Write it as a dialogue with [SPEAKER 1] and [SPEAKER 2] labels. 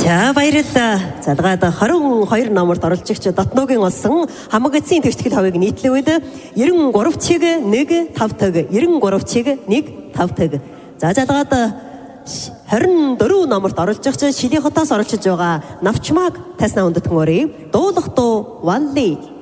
[SPEAKER 1] За баярлалаа. За дахиад 22 номерт оролцогч Дотноогийн олсон хамаг эцсийн тэгтгэл хавыг нийтлэвэл 93 чиг 1 5 таг 93 чиг 1 5 таг. За дахиад 24 номерт оролцогч Шили хотоос оролцож байгаа Навчмаг тайснаа өндөтгөн өрөө. Дуулах дуу Ванли